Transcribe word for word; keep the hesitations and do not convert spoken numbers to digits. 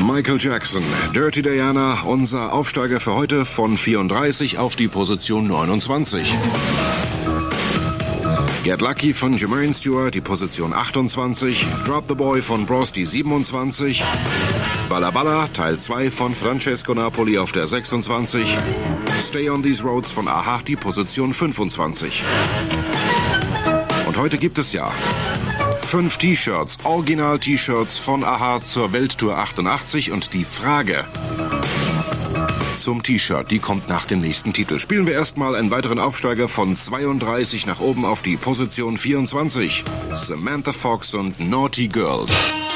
Michael Jackson, Dirty Diana, unser Aufsteiger für heute von vierunddreißig auf die Position neunundzwanzig. Get Lucky von Jermaine Stewart, die Position achtundzwanzig. Drop the Boy von Bros, die siebenundzwanzig. Balla Balla, Teil zwei von Francesco Napoli auf der sechsundzwanzig. Stay on These Roads von Aha, die Position fünfundzwanzig. Und heute gibt es ja fünf T-Shirts, Original-T-Shirts von Aha zur Welttour achtundachtzig und die Frage zum T-Shirt, die kommt nach dem nächsten Titel. Spielen wir erstmal einen weiteren Aufsteiger von zweiunddreißig nach oben auf die Position vierundzwanzig. Samantha Fox und Naughty Girls.